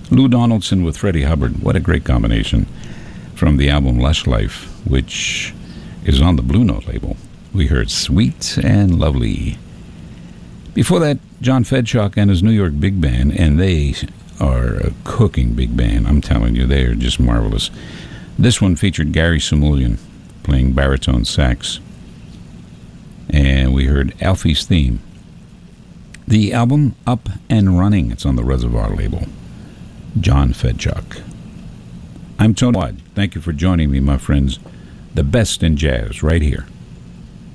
Lou Donaldson with Freddie Hubbard. What a great combination from the album Lush Life, which is on the Blue Note label. We heard Sweet and Lovely. Before that, John Fedchock and his New York Big Band, and they are a cooking big band. I'm telling you, they are just marvelous. This one featured Gary Simulian playing baritone sax. And we heard Alfie's Theme. The album Up and Running, it's on the Reservoir label. John Fedchock. I'm Tony Watt. Thank you for joining me, my friends. The best in jazz right here